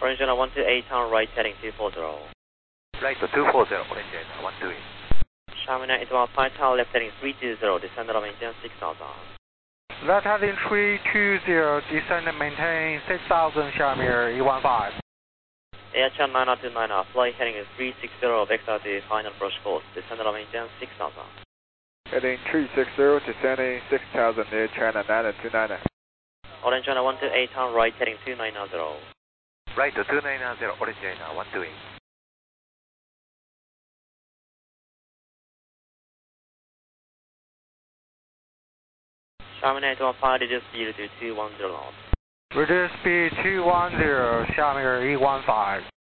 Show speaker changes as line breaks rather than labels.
Orange China 128, turn right heading 240.
Right to 240, Orange China 128.
Xiamen 815, turn left heading 320, descend and maintain 6,000.
Left heading 320, descend and maintain 6,000, Xiamen 815.
AHL 9029, flight heading 360, vector to final approach course, descend and maintain 6,000.
Heading 360, descending 6,000, Air China 9029.
Orange China 128, turn right heading 290.
Right to 290, Orange China 128.
Xiamen 815, reduce speed to 210 knots.
Reduce speed 210, Xiamen 815.